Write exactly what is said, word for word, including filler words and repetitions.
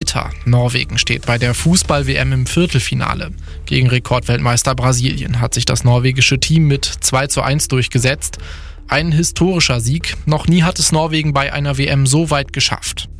weiter. Norwegen steht bei der Fußball-W M im Viertelfinale. Gegen Rekordweltmeister Brasilien hat sich das norwegische Team mit zwei zu eins durchgesetzt. Ein historischer Sieg. Noch nie hat es Norwegen bei einer W M so weit geschafft.